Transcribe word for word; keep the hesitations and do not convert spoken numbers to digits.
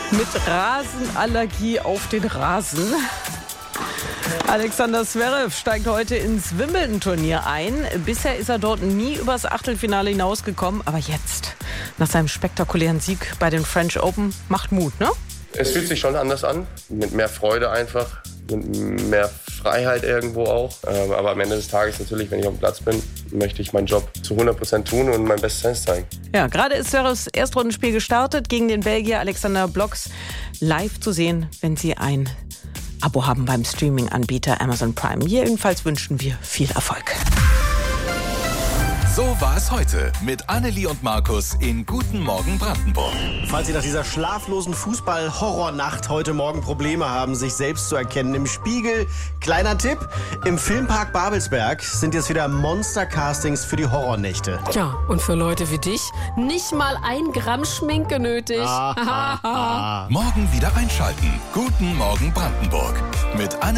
Mit Rasenallergie auf den Rasen. Alexander Zverev steigt heute ins Wimbledon-Turnier ein. Bisher ist er dort nie übers Achtelfinale hinausgekommen. Aber jetzt, nach seinem spektakulären Sieg bei den French Open, macht Mut, ne? Es fühlt sich schon anders an, mit mehr Freude einfach, mit mehr Freiheit irgendwo auch. Aber am Ende des Tages natürlich, wenn ich auf dem Platz bin, möchte ich meinen Job zu hundert Prozent tun und mein Bestes zeigen. Ja, gerade ist Zverevs Erstrundenspiel gestartet gegen den Belgier Alexander Blocks. Live zu sehen, wenn Sie ein Abo haben beim Streaming-Anbieter Amazon Prime. Jedenfalls wünschen wir viel Erfolg. So war es heute mit Annelie und Markus in Guten Morgen Brandenburg. Falls Sie nach dieser schlaflosen Fußball-Horrornacht heute Morgen Probleme haben, sich selbst zu erkennen im Spiegel, kleiner Tipp, im Filmpark Babelsberg sind jetzt wieder Monster-Castings für die Horrornächte. Tja, und für Leute wie dich nicht mal ein Gramm Schminke nötig. Ah, ah, ah. Morgen wieder einschalten. Guten Morgen Brandenburg mit Annelie